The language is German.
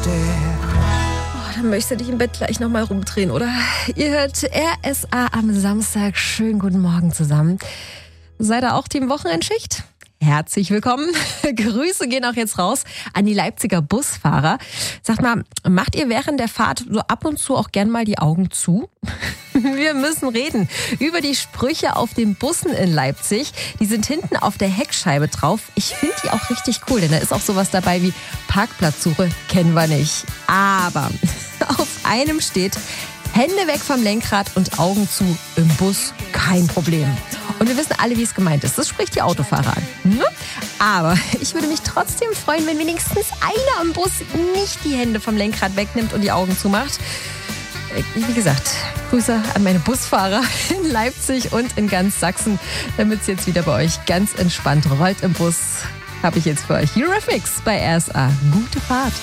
Dann möchtest du dich im Bett gleich nochmal rumdrehen, oder? Ihr hört RSA am Samstag. Schönen guten Morgen zusammen. Seid ihr auch Team Wochenendschicht? Herzlich willkommen. Grüße gehen auch jetzt raus an die Leipziger Busfahrer. Sagt mal, macht ihr während der Fahrt so ab und zu auch gern mal die Augen zu? Wir müssen reden über die Sprüche auf den Bussen in Leipzig. Die sind hinten auf der Heckscheibe drauf. Ich finde die auch richtig cool, denn da ist auch sowas dabei wie Parkplatzsuche, kennen wir nicht. Aber auf einem steht: Hände weg vom Lenkrad und Augen zu im Bus, kein Problem. Und wir wissen alle, wie es gemeint ist. Das spricht die Autofahrer an. Ne? Aber ich würde mich trotzdem freuen, wenn wenigstens einer am Bus nicht die Hände vom Lenkrad wegnimmt und die Augen zumacht. Wie gesagt, Grüße an meine Busfahrer in Leipzig und in ganz Sachsen, damit es jetzt wieder bei euch ganz entspannt rollt im Bus. Habe ich jetzt für euch Eurythmics bei RSA. Gute Fahrt.